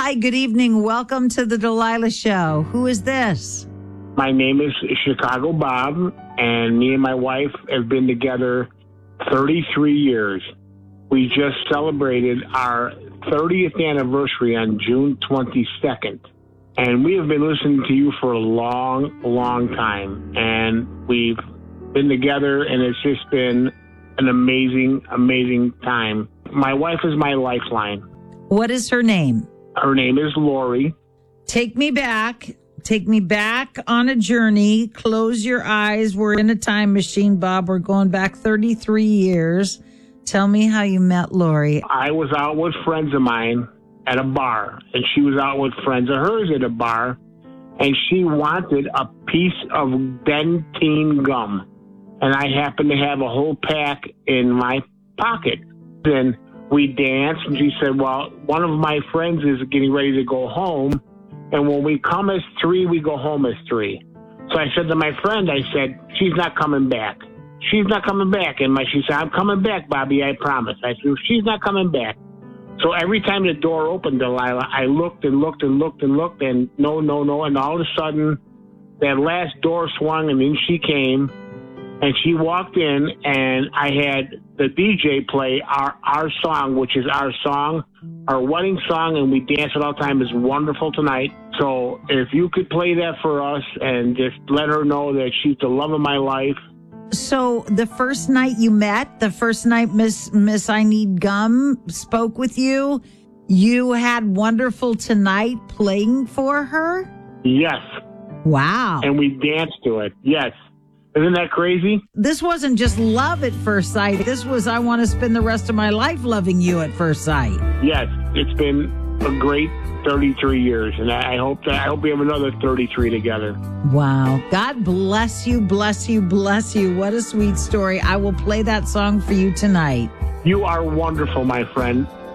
Hi, good evening. Welcome to the Delilah Show. Who is this? My name is Chicago Bob, and me and my wife have been together 33 years. We just celebrated our 30th anniversary on June 22nd. And we have been listening to you for a long, long time. And we've been together, and it's just been an amazing, amazing time. My wife is my lifeline. What is her name? Her name is Lori. Take me back. Take me back on a journey. Close your eyes. We're in a time machine, Bob. We're going back 33 years. Tell me how you met Lori. I was out with friends of mine at a bar, and she was out with friends of hers at a bar, and she wanted a piece of Dentyne gum. And I happened to have a whole pack in my pocket. And we danced, and she said, well, one of my friends is getting ready to go home, and when we come as three, we go home as three. So I said to my friend, I said, she's not coming back. She's not coming back. And she said, I'm coming back, Bobby, I promise. I said, she's not coming back. So every time the door opened, Delilah, I looked and looked and looked and looked, and no. And all of a sudden, that last door swung, and then she came, and she walked in, and I had the DJ play our song, which is our song, our wedding song, and we dance it all the time. Is Wonderful Tonight. So if you could play that for us and just let her know that she's the love of my life. So the first night you met, the first night Miss I Need Gum spoke with you, you had Wonderful Tonight playing for her? Yes. Wow. And we danced to it. Yes. Isn't that crazy? This wasn't just love at first sight. This was, I want to spend the rest of my life loving you at first sight. Yes. It's been a great 33 years, and I hope we have another 33 together. Wow. God bless you, bless you, bless you. What a sweet story. I will play that song for you tonight. You are wonderful, my friend.